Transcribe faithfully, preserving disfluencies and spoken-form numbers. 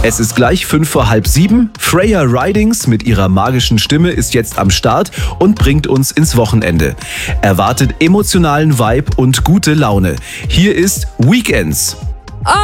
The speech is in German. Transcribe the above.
Es ist gleich fünf vor halb sieben. Freya Ridings mit ihrer magischen Stimme ist jetzt am Start und bringt uns ins Wochenende. Erwartet emotionalen Vibe und gute Laune. Hier ist Weekends.